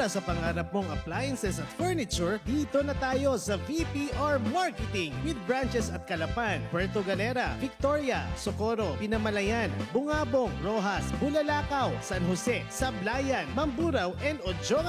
Para sa pangarap mong appliances at furniture, dito na tayo sa VPR Marketing with branches at Calapan, Puerto Galera, Victoria, Socorro, Pinamalayan, Bungabong, Rojas, Bulalakaw, San Jose, Sablayan, Mamburao, and Ojoa.